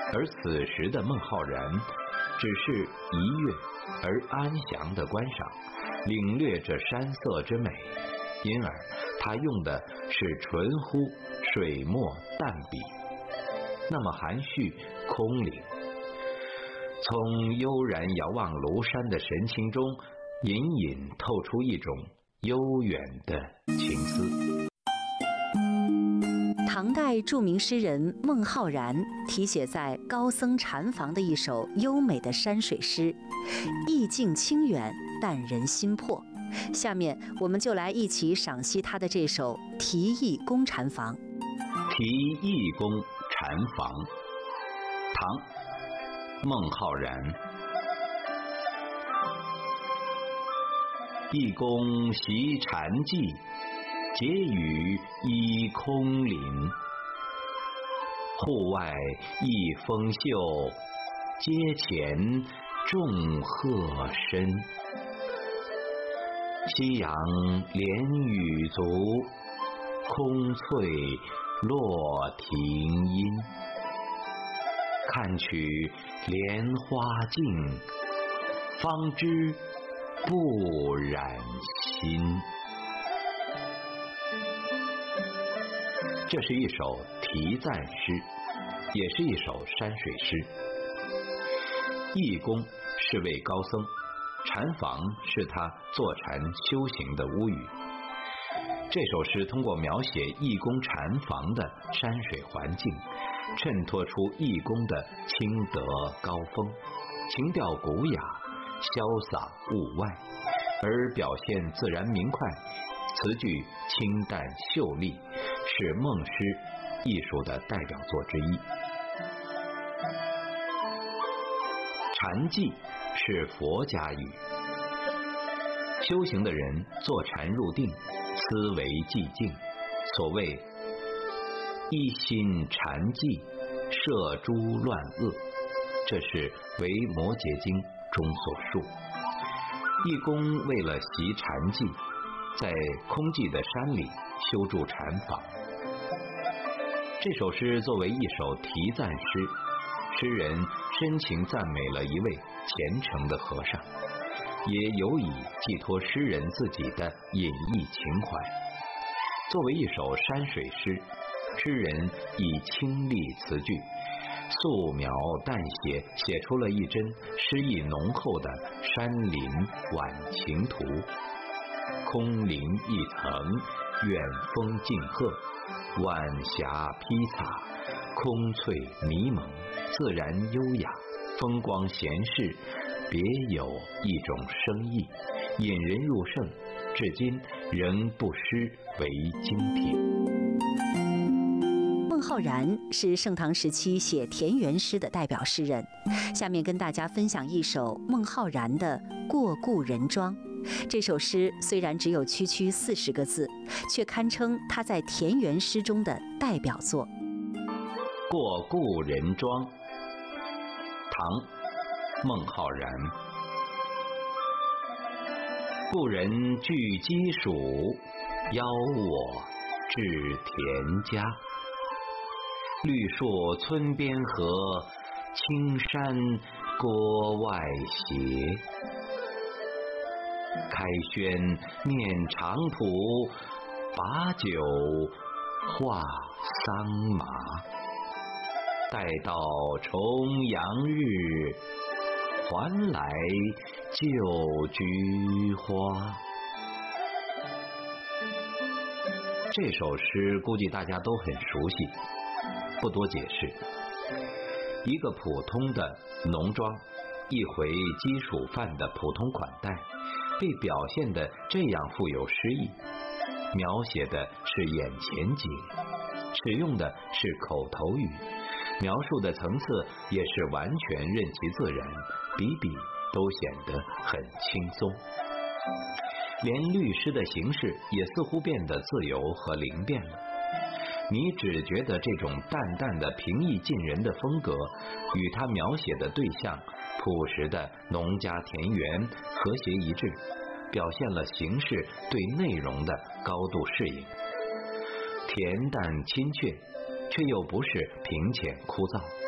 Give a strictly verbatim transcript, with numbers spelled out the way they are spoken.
而此时的孟浩然只是一跃而安详地观赏，领略着山色之美，因而他用的是纯乎水墨淡笔，那么含蓄空灵。从悠然遥望庐山的神情中，隐隐透出一种悠远的情思。 唐代著名诗人孟浩然题写在高僧禅房的一首优美的山水诗，意境清远，淡人心魄。下面我们就来一起赏析他的这首《题意宫禅房》。 题意宫禅房，唐孟浩然。一宫习禅寂，结语依空林。户外一风秀，阶前众鹤深。夕阳连雨足，空翠落庭阴。看取莲花净，方知不染心。这是一首题赞诗，也是一首山水诗。义宫是位高僧，禅房是他坐禅修行的屋宇。这首诗通过描写义宫禅房的山水环境，衬托出义宫的清德高风，情调古雅，潇洒物外，而表现自然明快，词句清淡秀丽，是孟诗艺术的代表作之一。禅寂是佛家语，修行的人坐禅入定，思维寂静，所谓一心禅寂，摄诸乱恶，这是《维摩诘经》中所述。义工为了习禅寂，在空寂的山里修筑禅房。这首诗作为一首题赞诗，诗人深情赞美了一位虔诚的和尚，也有以寄托诗人自己的隐逸情怀。作为一首山水诗，诗人以清丽词句，素描淡写，写出了一帧诗意浓厚的山林晚晴图。空林一层，远风近鹤，晚霞披洒，空翠迷蒙，自然优雅，风光闲适，别有一种生意，引人入胜，至今仍不失为精品。 孟浩然是盛唐时期写田园诗的代表诗人，下面跟大家分享一首孟浩然的《过故人庄》。这首诗虽然只有区区四十个字，却堪称他在田园诗中的代表作。 过故人庄，唐孟浩然。故人具鸡黍，邀我至田家。绿树村边合，青山郭外斜。开轩面长圃，把酒话桑麻。待到重阳日，还来就菊花。这首诗估计大家都很熟悉，不多解释。一个普通的农庄，一回鸡黍饭的普通款待，被表现得这样富有诗意，描写的是眼前景，使用的是口头语，描述的层次也是完全任其自然，笔笔都显得很轻松。连律诗的形式也似乎变得自由和灵便了。你只觉得这种淡淡的平易近人的风格，与他描写的对象朴实的农家田园和谐一致，表现了形式对内容的高度适应。恬淡亲切，却又不是平浅枯燥。